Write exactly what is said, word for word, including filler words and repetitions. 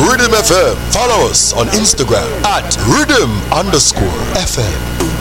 Rhythm F M. Follow us on Instagram at Rhythm underscore F M.